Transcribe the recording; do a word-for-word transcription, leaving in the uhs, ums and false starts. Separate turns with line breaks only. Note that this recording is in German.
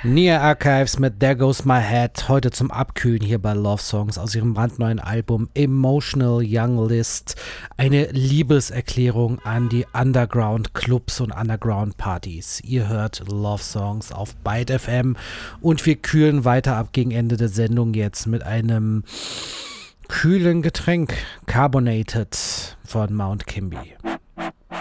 Near Archives mit There Goes My Head, heute zum Abkühlen hier bei Love Songs aus ihrem brandneuen Album Emotional Young List. Eine Liebeserklärung an die Underground Clubs und Underground Partys. Ihr hört Love Songs auf Byte F M und wir kühlen weiter ab gegen Ende der Sendung jetzt mit einem kühlen Getränk, Carbonated von Mount Kimby.